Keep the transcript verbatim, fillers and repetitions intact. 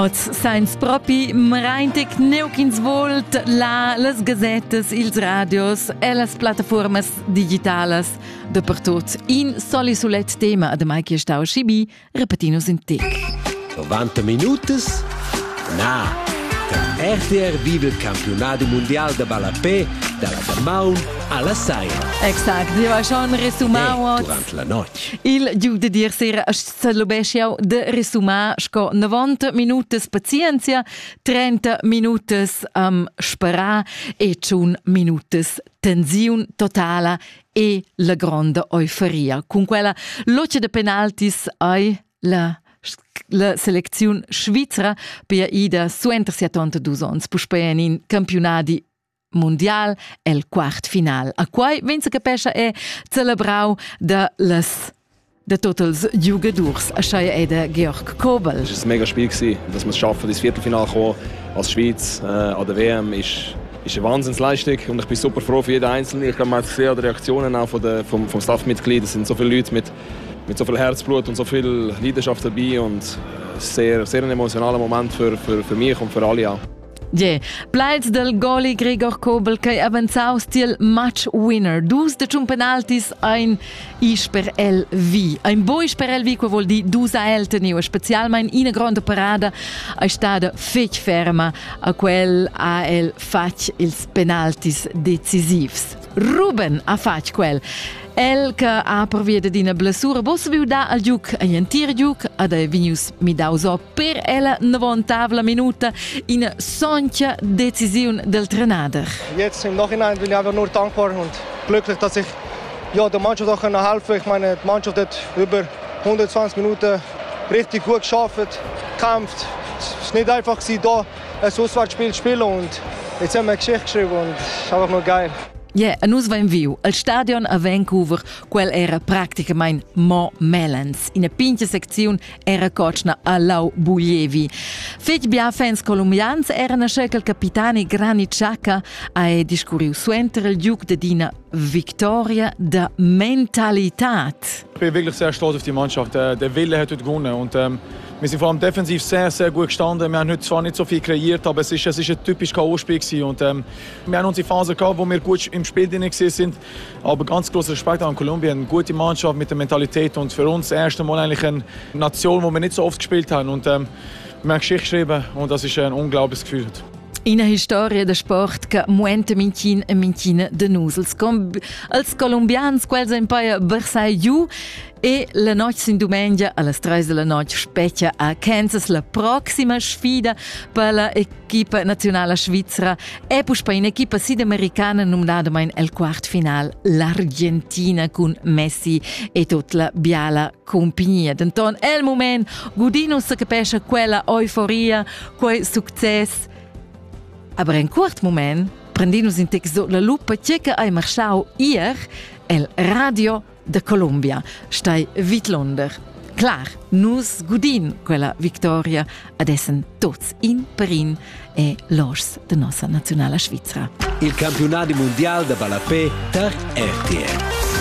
Oz sains propi meraintic neuchins volt la las gazetas, ils radios e las plataformas digitales dapertut in soli sulet tema ad mai che stau schibi repetinus in tic. novanta minutos? Na, der R T R vive il campionato mondiale de Balapé dalla Damaun alla Saia. Exact, io ho schon resumau eh, durante la noche. Il giù de dir sera se lo besciau de resumar sco novanta minutos pazienza, trenta minutos um, sperar e ciun minutos tensiun totala e la grande euforia. Con quella luce de penaltis ai la la selezione svizzera per ida suentersettantadue ans puspeien in campionati mondial el quart final. A quai venza capescha è celebrau de las de totals jugadors. A schei è de Georg Kobel. Es ist ein mega Spiel gewesen, dass wir es schaffen, ins Viertelfinale zu kommen als Schweiz äh, an der W M ist ist eine Wahnsinnsleistung und ich bin super froh für jeden Einzelnen. Ich glaube, man hat es gesehen an den Reaktionen auch von der, vom, vom Staffmitglied. Es sind so viele Leute mit mit so viel Herzblut und so viel Leidenschaft dabei und sehr, sehr ein emotionaler Moment für, für, für mich und für alle auch. Yeah. Plaids del goli Gregor Kobel che avanzaus til match winner. Dus de ciun penaltis ein is per el vi. Ein bois per el vi que vol di dus a el teniu, specialmein in una grande parada è stata fech ferma a quel a el fac ils penaltis decisivs. Ruben a fac quel. El che ha provvede di una blessura, boss viu da al giuc a un tir giuc ad è venius mi dauso per ella novantavla minuta in soncha decisione del Trainer. Jetzt im Nachhinein bin ich einfach nur dankbar und glücklich, dass ich ja, der Mannschaft auch helfen konnte. Ich meine, die Mannschaft hat über hundertzwanzig Minuten richtig gut geschafft, gekämpft. Es war nicht einfach, hier ein Auswärtsspiel zu spielen und jetzt haben wir eine Geschichte geschrieben und es ist einfach nur geil. Ja, e nus vain viu. Al stadion a Vancouver, quel era praticamente Mo Mellens. In a pincha sezione era cocna a Lau Buglievi. Fech bia fans colombians erano scel il capitani Granit Xhaka a discuriu suenter il giug de dina Victoria de Mentalität. Ich bin wirklich sehr stolz auf die Mannschaft. Der, der Wille hat heute gewonnen. Und, ähm, wir sind vor allem defensiv sehr, sehr gut gestanden. Wir haben heute zwar nicht so viel kreiert, aber es ist, es ist ein typisch K O-Spiel. Und, ähm, wir haben unsere Phase gehabt, wo wir gut im Spiel drin sind. Aber ganz großer Respekt an Kolumbien. Eine gute Mannschaft mit der Mentalität. Und für uns das erste Mal eigentlich eine Nation, wo wir nicht so oft gespielt haben. Und, ähm, wir haben Geschichte geschrieben und das ist ein unglaubliches Gefühl. In a historia de sport che muente mincin e mincina de nus. Els, com els colombians, quels ein paia bersai giù e la noche sin domenica alle tre della noche specchia a Kansas la prossima sfida per l'equipa nazionale svizzera e poi per un'equipa sudamericana nominata in el quart final l'Argentina con Messi e tutta la biala compagnia. Denton è il momento godino se capisce quella euforia, quel successo. Aber in kort moment prendinus in texto la lupa che ai marschau ier el radio de Colombia stai Wittlunder. Klar, nus gudin quella victoria adessen tots in Perin e los de nostra nazionale Svizzera. Il campionato mondiale de Balapé per R T R.